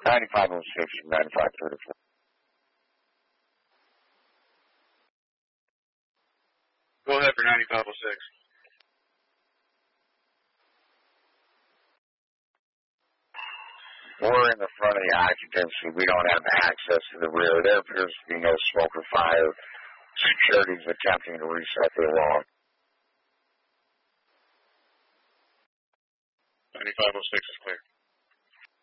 9506 and 9534. Go ahead for 9506. We're in the front of the occupancy. We don't have access to the rear. There appears to be no smoke or fire. Security is attempting to reset the alarm. 9506 is clear.